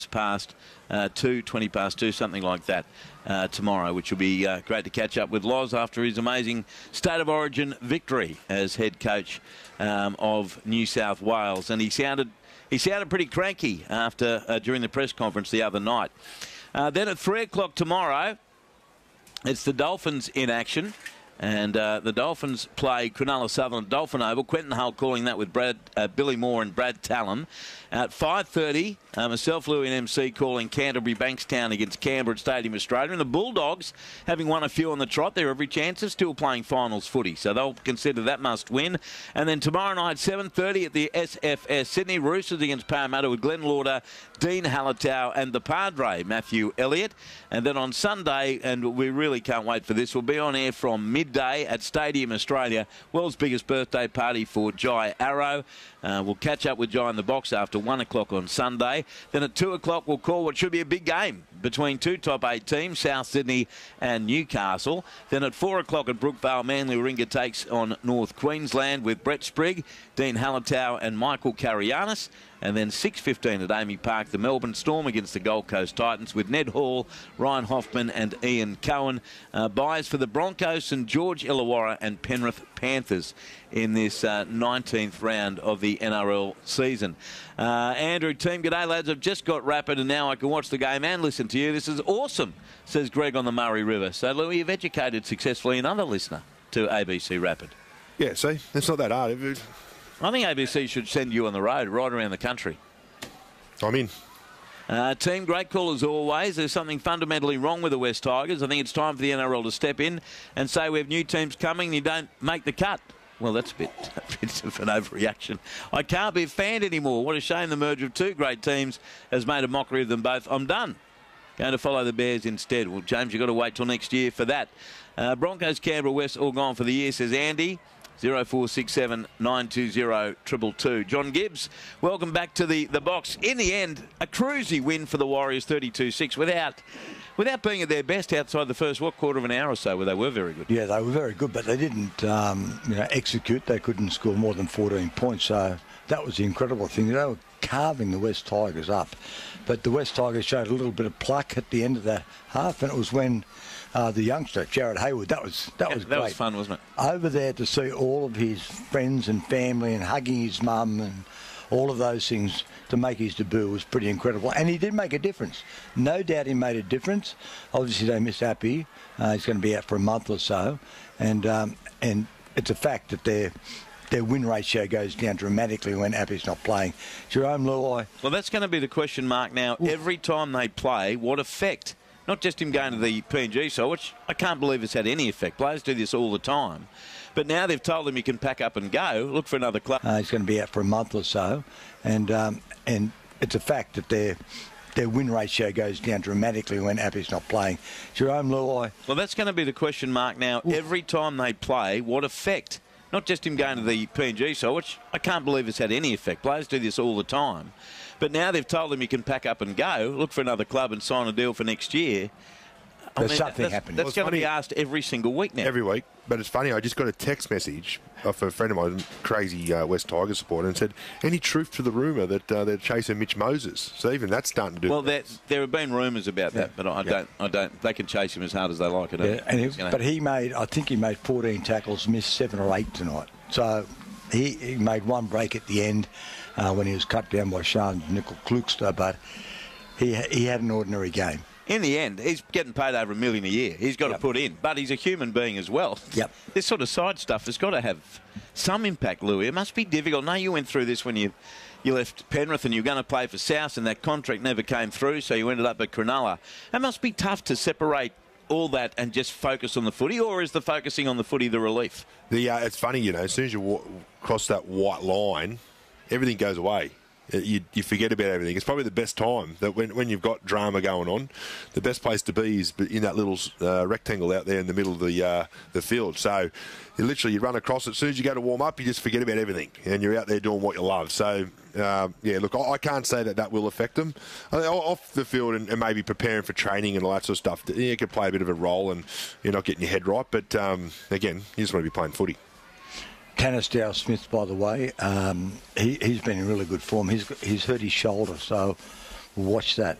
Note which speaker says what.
Speaker 1: past 20 past 2, something like that, tomorrow, which will be great to catch up with Loz after his amazing State of Origin victory as head coach of New South Wales. And he sounded pretty cranky after during the press conference the other night. Then at 3 o'clock tomorrow, it's the Dolphins in action. And the Dolphins play Cronulla Southern at Dolphin Oval. Quentin Hull calling that with Billy Moore and Brad Talon. At 5:30, myself, Louie and MC calling Canterbury Bankstown against Canberra at Stadium Australia. And the Bulldogs, having won a few on the trot, they're every chance of still playing finals footy. So they'll consider that must win. And then tomorrow night, 7:30 at the SFS, Sydney Roosters against Parramatta with Glenn Lauder, Dean Hallertau and the Padre, Matthew Elliott. And then on Sunday, and we really can't wait for this, we'll be on air from midday at Stadium Australia, world's biggest birthday party for Jai Arrow. We'll catch up with Jai in the box after 1 o'clock on Sunday. Then at 2 o'clock, we'll call what should be a big game between two top 8 teams, South Sydney and Newcastle. Then at 4 o'clock at Brookvale, Manly Warringah takes on North Queensland with Brett Sprigg, Dean Hallertau and Michael Karianis. And then 6:15 at Amy Park, the Melbourne Storm against the Gold Coast Titans with Ned Hall, Ryan Hoffman and Ian Cohen. Buys for the Broncos, St George Illawarra and Penrith Panthers in this 19th round of the NRL season. Andrew, team, g'day lads. I've just got Rapid and now I can watch the game and listen to you. This is awesome, says Greg on the Murray River. So, Louis, you've educated successfully another listener to ABC Rapid.
Speaker 2: Yeah, see, it's not that hard.
Speaker 1: I think ABC should send you on the road right around the country.
Speaker 2: I'm in.
Speaker 1: Team, great call as always. There's something fundamentally wrong with the West Tigers. I think it's time for the NRL to step in and say we have new teams coming and you don't make the cut. Well, that's a bit of an overreaction. I can't be a fan anymore. What a shame the merger of two great teams has made a mockery of them both. I'm done. Going to follow the Bears instead. Well, James, you've got to wait till next year for that. Broncos, Canberra, West, all gone for the year, says Andy. 0467 920 222. John Gibbs, welcome back to the box. In the end, a cruisy win for the Warriors, 32-6, without being at their best outside the first, quarter of an hour or so, where they were very good.
Speaker 3: Yeah, they were very good, but they didn't execute. They couldn't score more than 14 points, so that was the incredible thing. They were carving the West Tigers up, but the West Tigers showed a little bit of pluck at the end of the half, and it was when the youngster, Jared Hayward, that was great.
Speaker 1: That was fun, wasn't it?
Speaker 3: Over there to see all of his friends and family and hugging his mum and all of those things to make his debut was pretty incredible. And he did make a difference. No doubt he made a difference. Obviously, they miss Appy. He's going to be out for a month or so. And it's a fact that their win ratio goes down dramatically when Appy's not playing. Jerome Luai.
Speaker 1: Well, that's going to be the question mark now. Every time they play, what effect? Not just him going to the PNG side, which I can't believe has had any effect. Players do this all the time. But now they've told him he can pack up and go, look for another club.
Speaker 3: He's going to be out for a month or so. And it's a fact that their win ratio goes down dramatically when Appy's not playing. Jerome Luai.
Speaker 1: Well, that's going to be the question mark now. Every time they play, what effect? Not just him going to the PNG side, which I can't believe has had any effect. Players do this all the time. But now they've told him he can pack up and go, look for another club and sign a deal for next year.
Speaker 3: There's something happening.
Speaker 1: That's going to be asked every single week now.
Speaker 2: Every week. But it's funny, I just got a text message off a friend of mine, crazy West Tigers supporter, and said, any truth to the rumour that they're chasing Mitch Moses? So even that's starting to do.
Speaker 1: Well, there have been rumours about that, but I don't. They can chase him as hard as they like.
Speaker 3: But I think he made 14 tackles, missed 7 or 8 tonight. So he made one break at the end when he was cut down by Sean Nickel-Klukster, but he had an ordinary game.
Speaker 1: In the end, he's getting paid over $1 million a year. He's got to put in, but he's a human being as well.
Speaker 3: Yep.
Speaker 1: This sort of side stuff has got to have some impact, Louis. It must be difficult. No, you went through this when you left Penrith and you were going to play for South, and that contract never came through, so you ended up at Cronulla. It must be tough to separate all that and just focus on the footy, or is the focusing on the footy the relief?
Speaker 2: It's funny, as soon as you cross that white line, everything goes away. You forget about everything. It's probably the best time that when you've got drama going on, the best place to be is in that little rectangle out there in the middle of the field. So you run across it. As soon as you go to warm up, you just forget about everything and you're out there doing what you love. So, look, I can't say that will affect them. Off the field and maybe preparing for training and all that sort of stuff, it could play a bit of a role and you're not getting your head right. But, again, you just want to be playing footy.
Speaker 3: Tanis Dow-Smith, by the way, he's been in really good form. He's hurt his shoulder, so watch that.